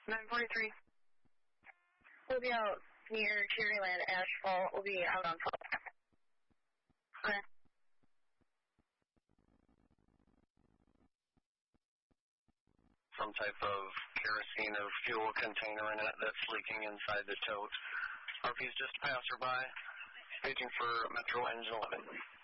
943. We'll be out near Cherryland Asphalt. We'll be out on 12. Okay. Some type of kerosene or fuel container in it that's leaking inside the tote. RP's just a passerby, paging for Metro Engine 11.